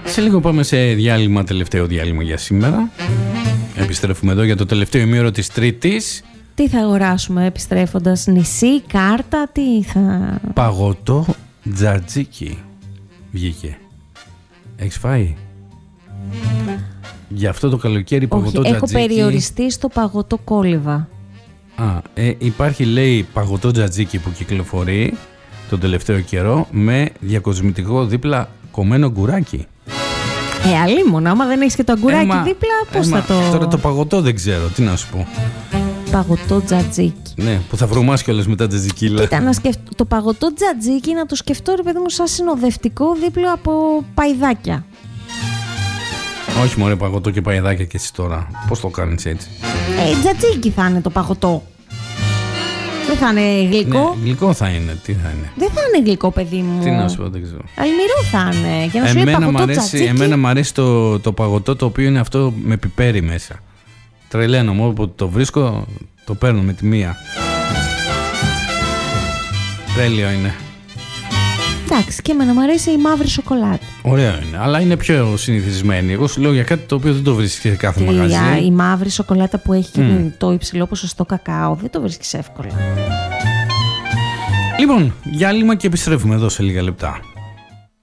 Σε λίγο πάμε σε διάλειμμα, τελευταίο διάλειμμα για σήμερα. Επιστρέφουμε εδώ για το τελευταίο ημίωρο της Τρίτης. Τι θα αγοράσουμε επιστρέφοντας, νησί, κάρτα, τι θα... Παγωτό τζατζίκι βγήκε. Έχεις φάει? Για αυτό το καλοκαίρι παγωτό Όχι, τζατζίκι. έχω περιοριστεί στο παγωτό κόλυβα. Υπάρχει, λέει, παγωτό τζατζίκι που κυκλοφορεί τον τελευταίο καιρό με διακοσμητικό δίπλα κομμένο γκουράκι. Αλίμονα, άμα δεν έχεις και το αγκουράκι δίπλα, πώς θα το... Τώρα το παγωτό δεν ξέρω, τι να σου πω. Παγωτό τζατζίκι. Ναι, που θα βρωμάς κιόλας με τα τζατζικίλα. Κοίτα, το παγωτό τζατζίκι να το σκεφτώ, ρε παιδί μου, σαν συνοδευτικό δίπλα από παϊδάκια. Όχι μωρέ, παγωτό και παϊδάκια και εσύ τώρα. Πώς το κάνεις έτσι? Τζατζίκι θα είναι το παγωτό. Δεν θα είναι γλυκό. Ναι, γλυκό θα είναι, τι θα είναι? Δεν θα είναι γλυκό, παιδί μου. Τι να σου πω, δεν ξέρω. Αλμυρό θα είναι. Και να σου λέει παγωτό τζατζίκι. Εμένα μου αρέσει το παγωτό το οποίο είναι αυτό με πιπέρι μέσα. Τρελαίνω μου, όποτε το βρίσκω το παίρνω με τη μία. Τέλειο είναι. Εντάξει, και εμένα μου αρέσει η μαύρη σοκολάτα. Ωραίο είναι, αλλά είναι πιο συνηθισμένη. Εγώ σου λέω για κάτι το οποίο δεν το βρίσκεις σε κάθε μαγαζί. Η μαύρη σοκολάτα που έχει το υψηλό ποσοστό κακάο δεν το βρίσκεις εύκολα. Λοιπόν, διάλειμμα και επιστρέφουμε εδώ σε λίγα λεπτά.